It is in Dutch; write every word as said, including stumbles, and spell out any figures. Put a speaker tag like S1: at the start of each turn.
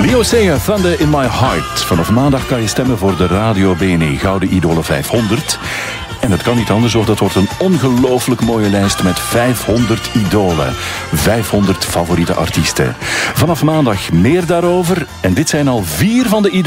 S1: Rio Sega, Thunder in My Heart. Vanaf maandag kan je stemmen voor de Radio B N E Gouden Idolen vijfhonderd. En dat kan niet anders, hoor. Dat wordt een ongelooflijk mooie lijst met vijfhonderd idolen. vijfhonderd favoriete artiesten. Vanaf maandag meer daarover. En dit zijn al vier van de idolen